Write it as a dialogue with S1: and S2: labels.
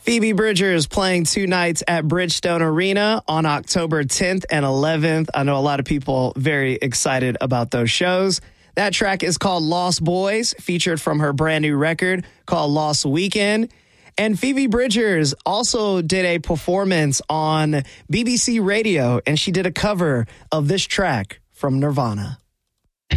S1: Phoebe Bridgers playing 2 nights at Bridgestone Arena on October 10th and 11th. I know a lot of people very excited about those shows. That track is called Lost Boys, featured from her brand new record called Lost Weekend. And Phoebe Bridgers also did a performance on BBC Radio, and she did a cover of this track from Nirvana.